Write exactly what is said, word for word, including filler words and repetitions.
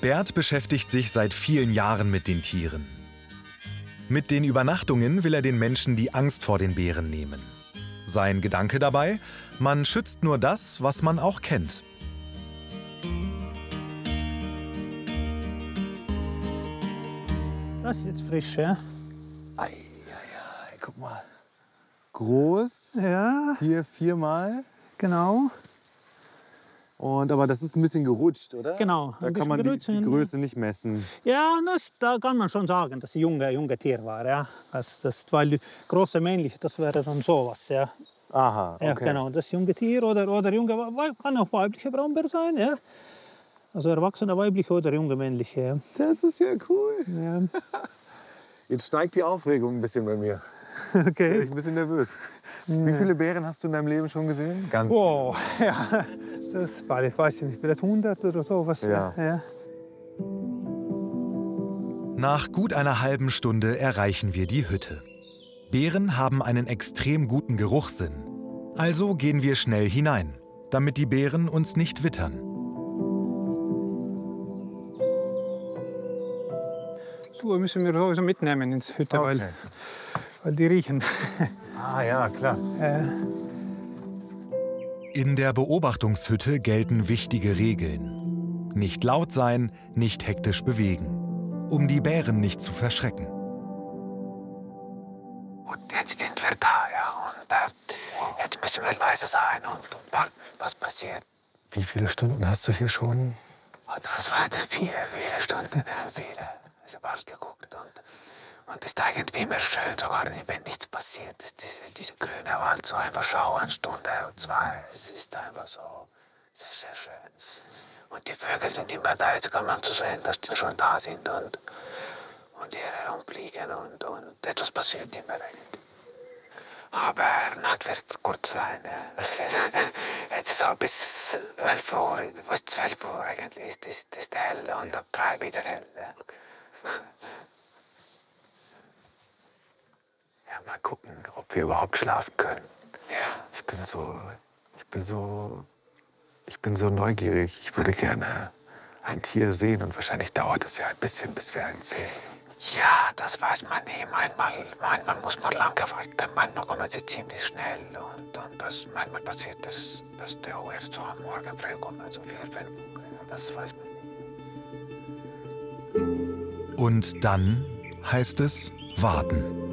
Bert beschäftigt sich seit vielen Jahren mit den Tieren. Mit den Übernachtungen will er den Menschen die Angst vor den Bären nehmen. Sein Gedanke dabei: Man schützt nur das, was man auch kennt. Das ist jetzt frisch, ja? Ei, ei, ei, guck mal. Groß. Ja. Hier viermal. Genau. Und, aber das ist ein bisschen gerutscht, oder? Genau. Da kann man die, die Größe nicht messen. Ja, das, da kann man schon sagen, dass es ein junge, junge Tier war. Ja. Das, das, weil die große männliche, das wäre dann sowas. Ja. Aha, okay. Ja, genau. Das junge Tier oder, oder junge, kann auch weibliche Braunbär sein. Ja. Also erwachsene weibliche oder junge männliche. Ja. Das ist ja cool. Ja. Jetzt steigt die Aufregung ein bisschen bei mir. Okay. Ich bin ein bisschen nervös. Wie viele Bären hast du in deinem Leben schon gesehen? Ganz wow, ja, das war, ich weiß nicht, vielleicht hundert oder so was. Ja. Ja. Nach gut einer halben Stunde erreichen wir die Hütte. Bären haben einen extrem guten Geruchssinn. Also gehen wir schnell hinein, damit die Bären uns nicht wittern. So müssen wir sowieso mitnehmen ins Hütte, Okay. weil, weil die riechen. Ah ja, klar. Äh, In der Beobachtungshütte gelten wichtige Regeln. Nicht laut sein, nicht hektisch bewegen, um die Bären nicht zu verschrecken. Und jetzt sind wir da, ja. Und äh, jetzt müssen wir leise sein und, und warten, was passiert. Wie viele Stunden hast du hier schon? Und das waren viele, viele Stunden wieder. Ich habe bald geguckt und und es ist irgendwie immer schön, sogar wenn nichts passiert. Diese, diese grüne Wand, so einfach schauen, eine Stunde oder zwei. Es ist einfach so, es ist sehr schön. Und die Vögel sind immer da, jetzt kann man zu sehen, dass die schon da sind und, und hier herumfliegen und, und etwas passiert immer. Aber Nacht wird kurz sein. Ja. Jetzt ist es bis elf Uhr, bis zwölf Uhr eigentlich ist, ist, ist hell und ab drei wieder hell. Ja. Ja, mal gucken, ob wir überhaupt schlafen können. Ja. Ich bin so, ich bin so, ich bin so neugierig. Ich würde gerne ein Tier sehen und wahrscheinlich dauert es ja ein bisschen, bis wir eins sehen. Ja, das weiß man nie. Manchmal, manchmal muss man lange warten, manchmal kommen sie ziemlich schnell und, und das, manchmal passiert das, dass der erst so am Morgen früh kommt, also vier, fünf Uhr. Das weiß man nie. Und dann heißt es warten.